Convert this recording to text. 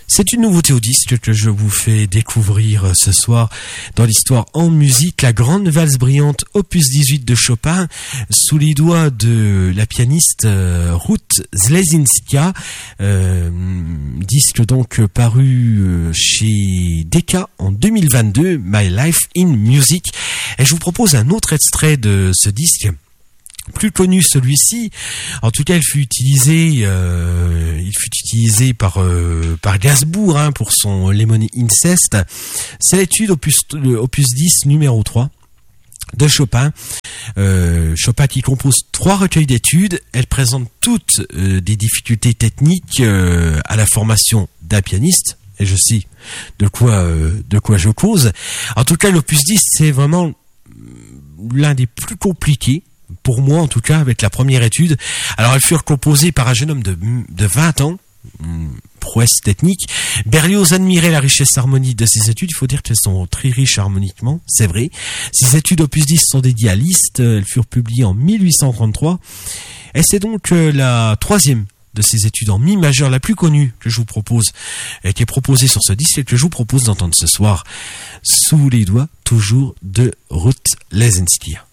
C'est une nouveauté au disque que je vous fais découvrir ce soir dans l'histoire en musique, la grande valse brillante opus 18 de Chopin sous les doigts de la pianiste Ruth Zlezinska, disque donc paru chez Decca en 2022, My Life in Music. Et je vous propose un autre extrait de ce disque. Plus connu celui-ci, en tout cas il fut utilisé par Gainsbourg pour son Lemony Incest. C'est l'étude opus 10 numéro 3 de Chopin. Chopin qui compose 3 recueils d'études. Elle présente toutes des difficultés techniques à la formation d'un pianiste. Et je sais de quoi je cause. En tout cas, l'opus 10, c'est vraiment l'un des plus compliqués. Pour moi, en tout cas, avec la première étude. Alors, elles furent composées par un jeune homme de 20 ans, prouesse technique. Berlioz admirait la richesse harmonique de ces études. Il faut dire qu'elles sont très riches harmoniquement, c'est vrai. Ces études opus 10 sont dédiées à Liszt. Elles furent publiées en 1833. Et c'est donc la troisième de ces études en mi majeur, la plus connue que je vous propose, et qui est proposée sur ce disque et que je vous propose d'entendre ce soir, sous les doigts toujours de Ruth Zlezinska.